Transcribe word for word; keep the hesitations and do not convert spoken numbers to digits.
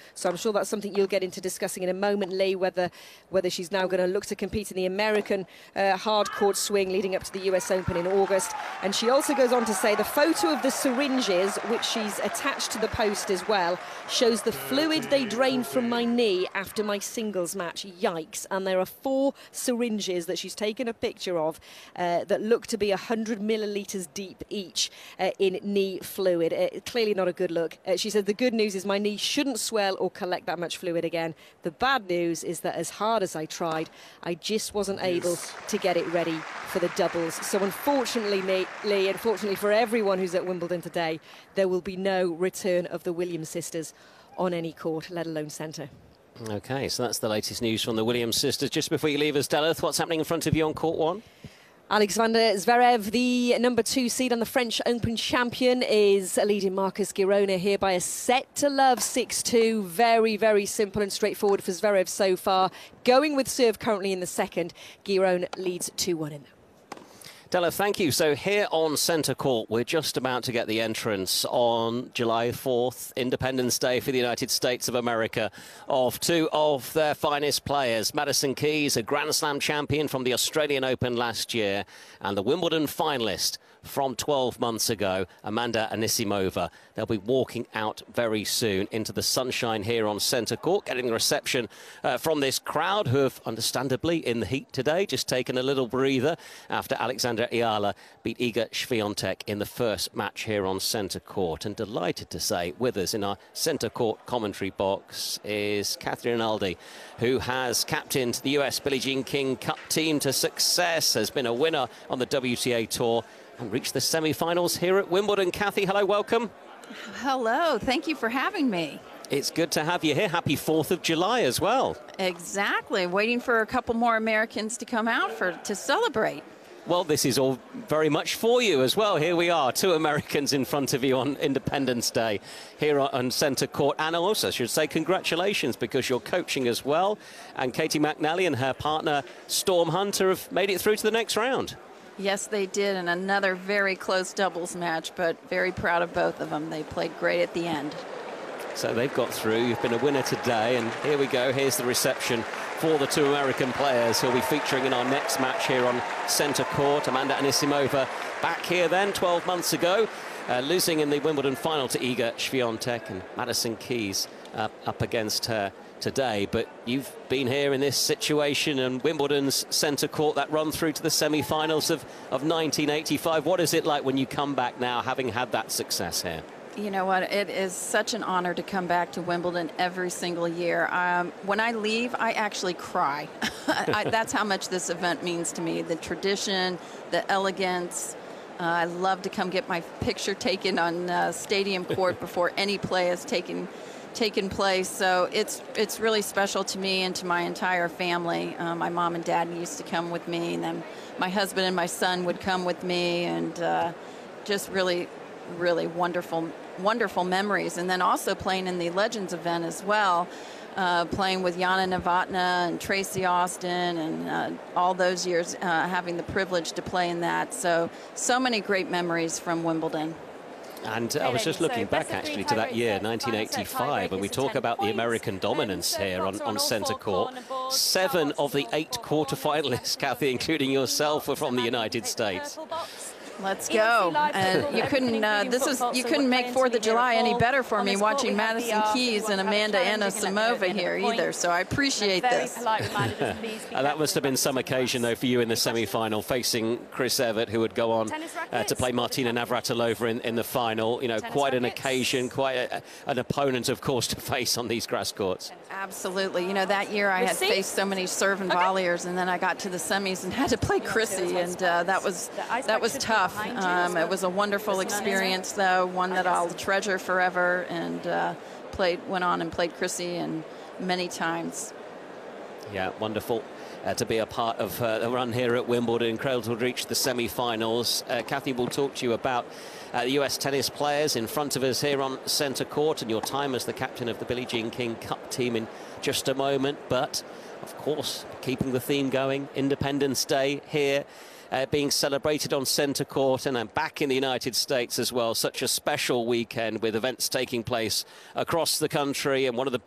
So I'm sure that's something you'll get into discussing in a moment, Lee, whether whether she's now going to look to compete in the American uh, hard court swing leading up to the U S Open in August. And she also goes on to say the photo of the syringes, which she's attached to the post as well, shows the fluid they drained from my knee after my singles match. Yikes. And there are four syringes that she's taken a picture of uh, that look to be one hundred millilitres deep each uh, in knee fluid. Uh, clearly not a good look. Uh, she said the good news is my knee shouldn't swell or collect that much fluid again. The bad news is that as hard as I tried, I just wasn't able to get it ready for the doubles. So unfortunately, Lee, unfortunately for everyone who's at Wimbledon today, there will be no return of the Williams sisters on any court, let alone centre. OK, so that's the latest news from the Williams sisters. Just before you leave us, Delith, what's happening in front of you on court one? Alexander Zverev, the number two seed and the French Open champion, is leading Marcus Girona here by a set to love, six two. Very, very simple and straightforward for Zverev so far. Going with serve currently in the second. Girona leads two one in. Della, thank you. So here on centre court, we're just about to get the entrance on July fourth, Independence Day for the United States of America, of two of their finest players. Madison Keys, a Grand Slam champion from the Australian Open last year, and the Wimbledon finalist from twelve months ago, Amanda Anisimova. They'll be walking out very soon into the sunshine here on centre court, getting a reception uh, from this crowd who have, understandably, in the heat today, just taken a little breather after Alexander Iala beat Iga Swiatek in the first match here on centre court. And delighted to say, with us in our centre court commentary box is Kathy Rinaldi, who has captained the U S Billie Jean King Cup team to success, has been a winner on the W T A Tour, and reached the semi-finals here at Wimbledon. Kathy, hello, welcome. Hello, thank you for having me. It's good to have you here. Happy fourth of July as well. Exactly, waiting for a couple more Americans to come out for to celebrate. Well, this is all very much for you as well. Here we are, two Americans in front of you on Independence Day here on centre court. And also, I should say, congratulations, because you're coaching as well. And Katie McNally and her partner, Storm Hunter, have made it through to the next round. Yes, they did, and another very close doubles match, but very proud of both of them. They played great at the end. So they've got through. You've been a winner today, and here we go. Here's the reception for the two American players who'll be featuring in our next match here on centre court. Amanda Anisimova back here then twelve months ago, uh, losing in the Wimbledon final to Iga Swiatek, and Madison Keys uh, up against her today. But you've been here in this situation, and Wimbledon's centre court, that run through to the semi-finals of, of nineteen eighty-five. What is it like when you come back now, having had that success here? You know what, it is such an honor to come back to Wimbledon every single year. Um, when I leave, I actually cry. I, that's how much this event means to me. The tradition, the elegance. Uh, I love to come get my picture taken on uh, Stadium Court before any play is taken taken place. So it's it's really special to me and to my entire family. Uh, my mom and dad used to come with me, and then my husband and my son would come with me, and uh, just really, really wonderful, wonderful memories. And then also playing in the Legends event as well, uh, playing with Yana Novotná and Tracy Austin, and uh, all those years uh, having the privilege to play in that. So, so many great memories from Wimbledon. And I was just looking back, actually, to that year, nineteen eighty-five, when we talk about the American dominance here on, on centre court. Seven of the eight quarter-finalists, Kathy, including yourself, were from the United States. Let's go. And you couldn't uh, this is you couldn't make fourth of July any better for me watching Madison Keys and Amanda Anisimova here either, so I appreciate this. And that must have been some occasion, though, for you in the semi-final, facing Chris Evert, who would go on uh, to play Martina Navratilova in, in the final. You know, quite an occasion, quite a, an opponent, of course, to face on these grass courts. Absolutely. You know, that year I had faced so many serve and volleyers, and then I got to the semis and had to play Chrissy, and uh, that was that was tough. Um, it was a wonderful experience, though, one that I'll treasure forever, and uh, played, went on and played Chrissy and many times. Yeah, wonderful uh, to be a part of uh, the run here at Wimbledon. Incredible to reach the semi-finals. Uh, Kathy will talk to you about uh, the U S tennis players in front of us here on centre court, and your time as the captain of the Billie Jean King Cup team in just a moment. But, of course, keeping the theme going, Independence Day here. Uh, being celebrated on centre court, and then back in the United States as well. Such a special weekend with events taking place across the country, and one of the